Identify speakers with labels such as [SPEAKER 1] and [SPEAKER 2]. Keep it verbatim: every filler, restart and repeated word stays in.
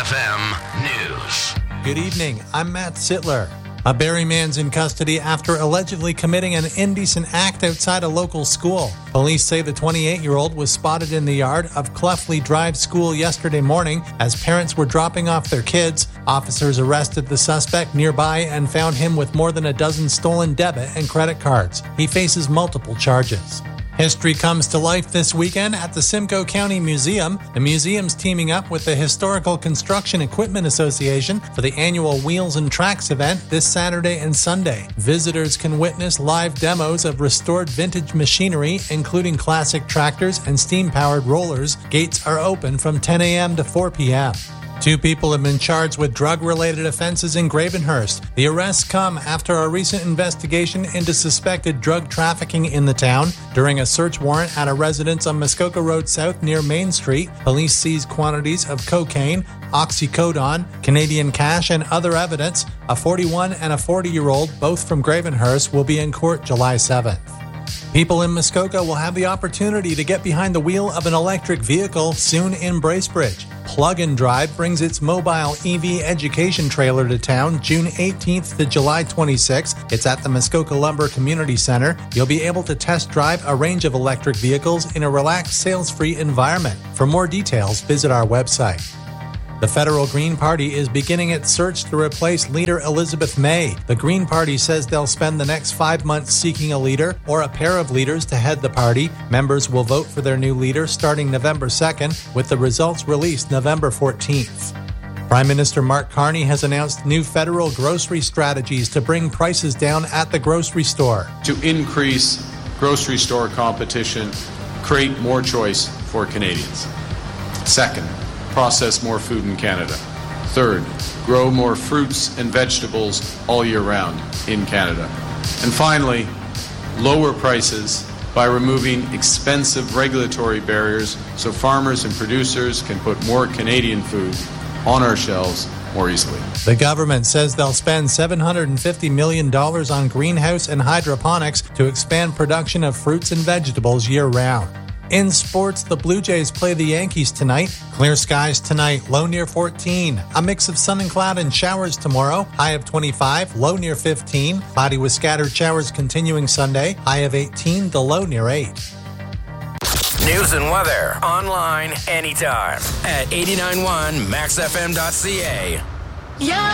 [SPEAKER 1] F M News.
[SPEAKER 2] Good evening. I'm Matt Sittler. A Barrie man's in custody after allegedly committing an indecent act outside a local school. Police say the twenty-eight-year-old was spotted in the yard of Cleffley Drive School yesterday morning as parents were dropping off their kids. Officers arrested the suspect nearby and found him with more than a dozen stolen debit and credit cards. He faces multiple charges. History comes to life this weekend at the Simcoe County Museum. The museum's teaming up with the Historical Construction Equipment Association for the annual Wheels and Tracks event this Saturday and Sunday. Visitors can witness live demos of restored vintage machinery, including classic tractors and steam-powered rollers. Gates are open from ten a.m. to four p.m. Two people have been charged with drug-related offenses in Gravenhurst. The arrests come after a recent investigation into suspected drug trafficking in the town. During a search warrant at a residence on Muskoka Road South near Main Street, police seized quantities of cocaine, oxycodone, Canadian cash, and other evidence. A forty-one and a forty-year-old, both from Gravenhurst, will be in court July seventh. People in Muskoka will have the opportunity to get behind the wheel of an electric vehicle soon in Bracebridge. Plug and Drive brings its mobile E V education trailer to town June eighteenth to July twenty-sixth. It's at the Muskoka Lumber Community Center. You'll be able to test drive a range of electric vehicles in a relaxed, sales-free environment. For more details, visit our website. The Federal Green Party is beginning its search to replace leader Elizabeth May. The Green Party says they'll spend the next five months seeking a leader or a pair of leaders to head the party. Members will vote for their new leader starting November second, with the results released November fourteenth. Prime Minister Mark Carney has announced new federal grocery strategies to bring prices down at the grocery store.
[SPEAKER 3] To increase grocery store competition, create more choice for Canadians. Second, process more food in Canada. Third, grow more fruits and vegetables all year round in Canada. And finally, lower prices by removing expensive regulatory barriers so farmers and producers can put more Canadian food on our shelves more easily.
[SPEAKER 2] The government says they'll spend seven hundred fifty million dollars on greenhouse and hydroponics to expand production of fruits and vegetables year-round. In sports, the Blue Jays play the Yankees tonight. Clear skies tonight, low near fourteen. A mix of sun and cloud and showers tomorrow, high of twenty-five, low near fifteen. Cloudy with scattered showers continuing Sunday, high of eighteen, the low near eight.
[SPEAKER 1] News and weather online anytime at eighty-nine point one max f m dot c a. Yeah.